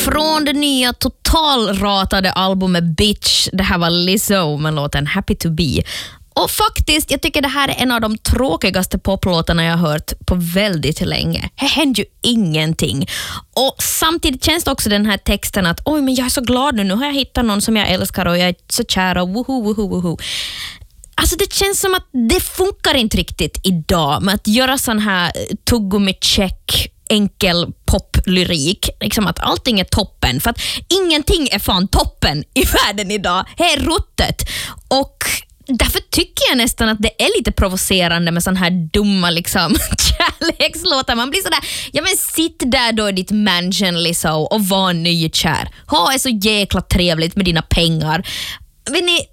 Från det nya totalratade albumet Bitch, det här var Lizzo med låten Happy to be. Och faktiskt, jag tycker det här är en av de tråkigaste poplåtarna jag har hört på väldigt länge. Det händer ju ingenting. Och samtidigt känns det också den här texten att oj, men jag är så glad nu har jag hittat någon som jag älskar och jag är så kär och woho. Alltså det känns som att det funkar inte riktigt idag med att göra sån här tuggummi-check enkel poplyrik, liksom att allting är toppen, för att ingenting är fan toppen i världen idag. Det är ruttet. Och därför tycker jag nästan att det är lite provocerande med sån här dumma liksom kärlekslåtar. Man blir sådär, ja men sitt där då i ditt mansion liksom och var nykär. Ha är så jäkla trevligt med dina pengar. Vet ni,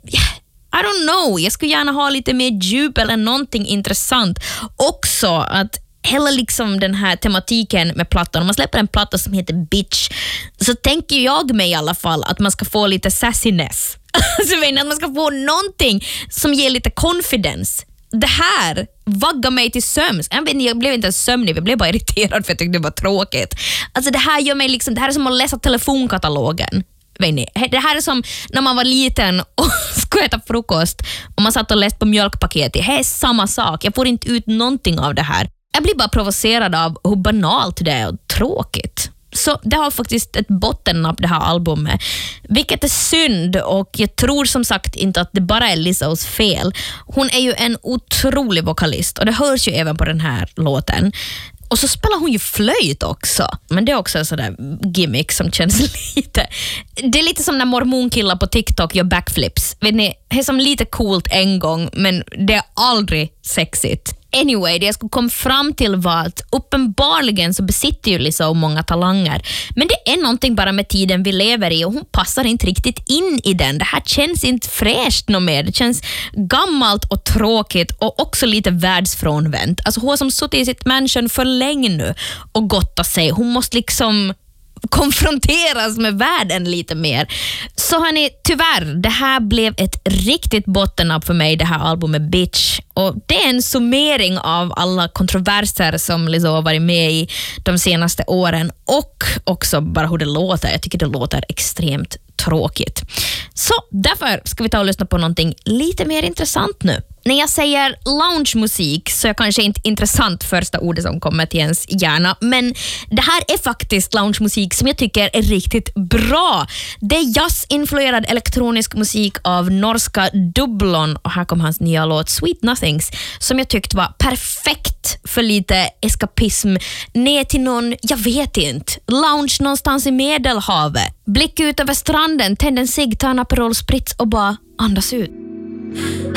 I don't know, jag skulle gärna ha lite mer djup eller någonting intressant. Också att hela liksom den här tematiken med plattan, om man släpper en platta som heter Bitch, så tänker jag mig i alla fall att man ska få lite sassiness. Alltså att man ska få någonting som ger lite confidence. Det här vaggar mig till sömns. Jag blev inte ens sömnig, jag blev bara irriterad för jag tyckte det var tråkigt. Alltså det här gör mig liksom, det här är som att läsa telefonkatalogen. Det här är som när man var liten och skulle äta frukost och man satt och läste på mjölkpaketet. Det är samma sak, jag får inte ut någonting av det här. Jag blir bara provocerad av hur banalt det är och tråkigt. Så det har faktiskt ett bottennapp det här albumet, vilket är synd, och jag tror som sagt inte att det bara är Lizzos fel. Hon är ju en otrolig vokalist och det hörs ju även på den här låten. Och så spelar hon ju flöjt också. Men det är också en sån där gimmick som känns lite... Det är lite som när mormonkillar på TikTok gör backflips. Vet ni, det är som lite coolt en gång, men det är aldrig sexigt. Anyway, det jag skulle komma fram till var att uppenbarligen så besitter ju Lizzo många talanger. Men det är någonting bara med tiden vi lever i och hon passar inte riktigt in i den. Det här känns inte fräscht något mer. Det känns gammalt och tråkigt och också lite världsfrånvänt. Alltså hon som suttit i sitt mansion för länge nu och gottat sig. Hon måste liksom konfronteras med världen lite mer. Så hörni, tyvärr, det här blev ett riktigt bottennapp för mig, det här albumet Bitch. Och det är en summering av alla kontroverser som Lizzo har varit med i de senaste åren och också bara hur det låter. Jag tycker det låter extremt tråkigt. Så därför ska vi ta och lyssna på någonting lite mer intressant nu. När jag säger loungemusik så är kanske inte intressant första ordet som kommer till ens hjärna, men det här är faktiskt loungemusik som jag tycker är riktigt bra. Det är jazzinfluerad elektronisk musik av norska Dublon, och här kom hans nya låt Sweet Nothings som jag tyckte var perfekt för lite eskapism ner till någon, jag vet inte, lounge någonstans i Medelhavet. Blick ut över stranden, tänd en cigg, ta en Aperol Spritz och bara andas ut.